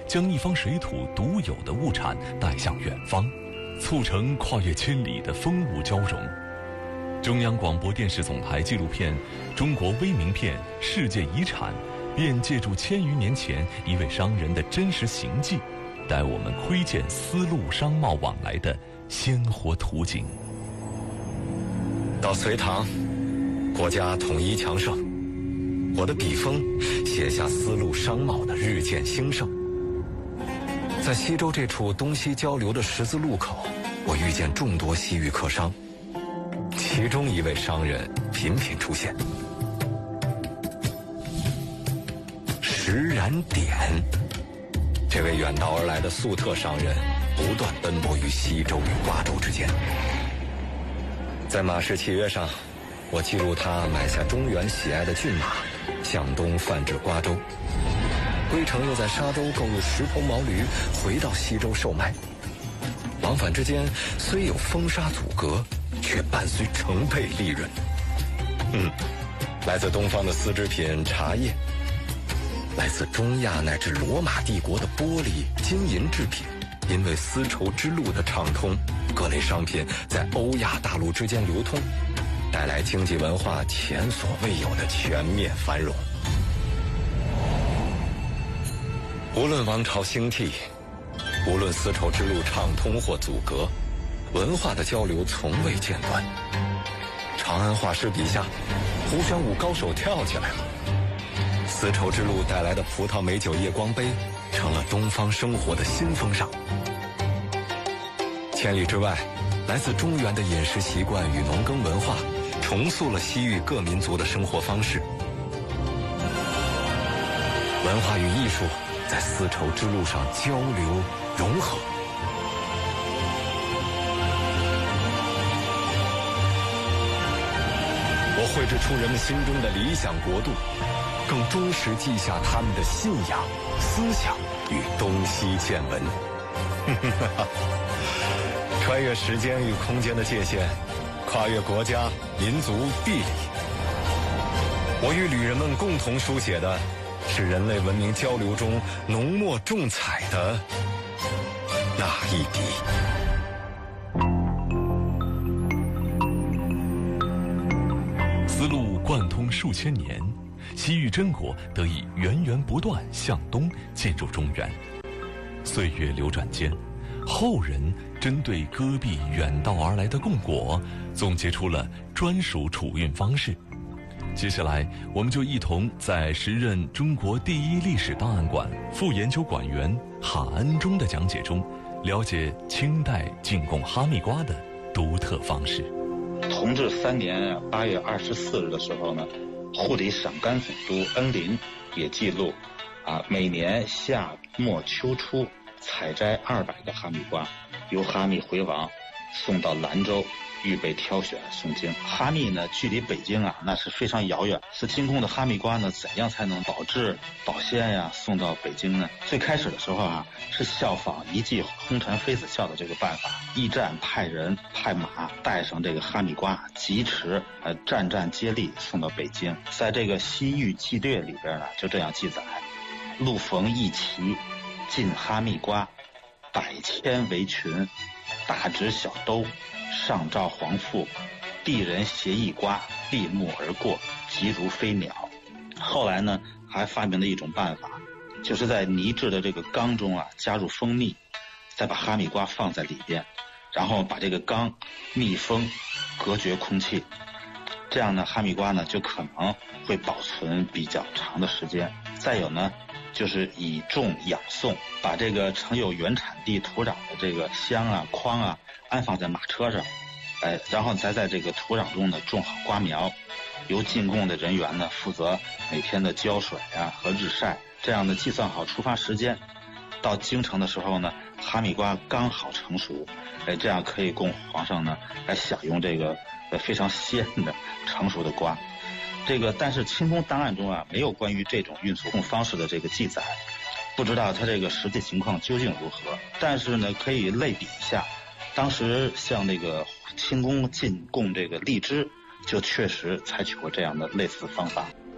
将一方水土独有的物产带向远方，促成跨越千里的风物交融。中央广播电视总台纪录片《中国微名片世界遗产》便借助1000余年前一位商人的真实行迹，带我们窥见丝路商贸往来的鲜活图景。 到隋唐，国家统一强盛，我的笔锋写下丝路商贸的日渐兴盛。在西周这处东西交流的十字路口，我遇见众多西域客商，其中一位商人频频出现。石然典，这位远道而来的粟特商人，不断奔波于西周与瓜州之间。在马氏契约上，我记录他买下中原喜爱的骏马，向东贩至瓜州，归程又在沙州购入10头毛驴，回到西州售卖。往返之间虽有风沙阻隔，却伴随成倍利润。来自东方的丝织品、茶叶，来自中亚乃至罗马帝国的玻璃、金银制品，因为丝绸之路的畅通，各类商品在欧亚大陆之间流通，带来经济文化前所未有的全面繁荣。无论王朝兴替，无论丝绸之路畅通或阻隔，文化的交流从未间断。长安画师笔下，胡旋舞高手跳起来了。丝绸之路带来的葡萄美酒夜光杯，成了东方生活的新风尚。千里之外，来自中原的饮食习惯与农耕文化，重塑了西域各民族的生活方式。文化与艺术在丝绸之路上交流融合。我绘制出人们心中的理想国度，更忠实记下他们的信仰、思想与东西见闻。穿越时间与空间的界限，跨越国家、民族、地理。我与旅人们共同书写的是人类文明交流中浓墨重彩的那一笔。 丝路贯通数千年，西域真国得以源源不断向东进入中原。岁月流转间，后人针对戈壁远道而来的贡果，总结出了专属储运方式。接下来，我们就一同在时任中国第一历史档案馆副研究馆员哈恩忠的讲解中，了解清代进贡哈密瓜的独特方式。 同治3年8月24日的时候呢，护理赏甘总督恩林也记录，每年夏末秋初采摘200个哈密瓜，由哈密回王送到兰州，预备挑选送京。哈密呢，距离北京那是非常遥远。是进贡的哈密瓜呢，怎样才能保质保鲜呀，送到北京呢？最开始的时候是效仿一骑轰尘妃子笑的这个办法，驿站派人派马带上这个哈密瓜，疾驰战战接力送到北京。在这个西域纪略里边呢，就这样记载：路逢一骑，进哈密瓜，100千围裙，大直小兜，上罩黄腹，地人携一瓜，立木而过，急如飞鸟。后来呢，还发明了一种办法，就是在泥制的这个缸中加入蜂蜜，再把哈密瓜放在里边，然后把这个缸密封，隔绝空气。这样呢，哈密瓜呢就可能会保存比较长的时间。再有呢，就是以种养送，把这个盛有原产地土壤的这个箱筐安放在马车上，然后再在这个土壤中呢种好瓜苗，由进贡的人员呢负责每天的浇水和日晒，这样呢计算好出发时间，到京城的时候呢，哈密瓜刚好成熟，这样可以供皇上呢来享用这个非常鲜的成熟的瓜。但是清宫档案中没有关于这种运输方式的这个记载，不知道它这个实际情况究竟如何。但是呢，可以类比一下，当时像那个清宫进贡这个荔枝，就确实采取过这样的类似方法。